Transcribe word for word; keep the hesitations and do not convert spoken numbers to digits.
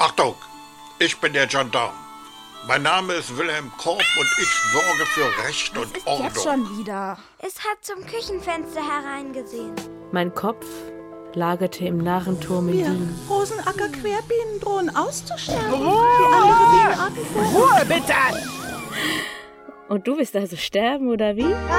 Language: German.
Achtung, ich bin der Gendarm. Mein Name ist Wilhelm Korb und ich sorge für Recht und ist Ordnung. Jetzt schon wieder. Es hat zum Küchenfenster hereingesehen. Mein Kopf lagerte im Narrenturm in Wir Wien. Rosenacker-Querbienen drohen auszusterben. Ruhe! Wie andere Bienenarten vor uns. Ruhe, bitte! Und du willst also sterben, oder wie?